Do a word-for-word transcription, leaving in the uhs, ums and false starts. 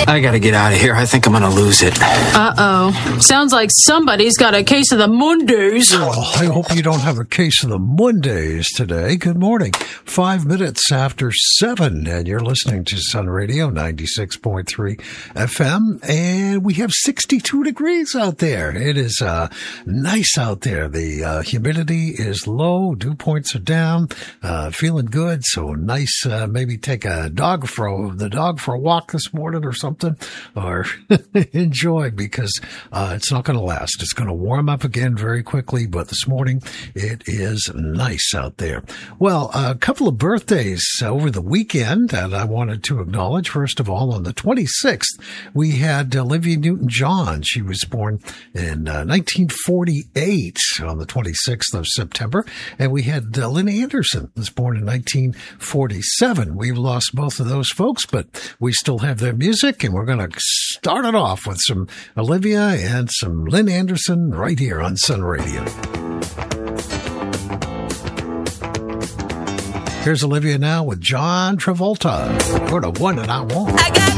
I gotta get out of here. I think I'm gonna lose it. Uh-oh. Sounds like somebody's got a case of the Mondays. Well, I hope you don't have a case of the Mondays today. Good morning. Five minutes after seven, and you're listening to Sun Radio ninety-six point three F M, and we have sixty-two degrees out there. It is uh, nice out there. The uh, humidity is low. Dew points are down. Uh, feeling good. So nice. Uh, maybe take a dog for the dog for a walk this morning or something, or enjoy, because uh, it's not going to last. It's going to warm up again very quickly, but this morning it is nice out there. Well, a couple of birthdays over the weekend that I wanted to acknowledge. First of all, on the twenty-sixth, we had Olivia Newton-John. She was born in uh, nineteen forty-eight on the twenty-sixth of September, and we had uh, Lynn Anderson, was born in nineteen forty-seven. We've lost both of those folks, but we still have their music, and we're going to start it off with some Olivia and some Lynn Anderson right here on Sun Radio. Here's Olivia now with John Travolta. You're the one that I want. I got